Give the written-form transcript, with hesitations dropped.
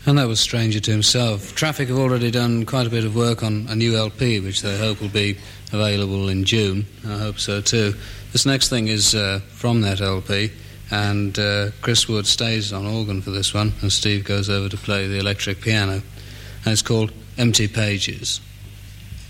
And that was Stranger to himself. Traffic have already done quite a bit of work on a new LP, which they hope will be available in June. I hope so too. This next thing is from that LP, and Chris Wood stays on organ for this one, and Steve goes over to play the electric piano. And it's called Empty Pages.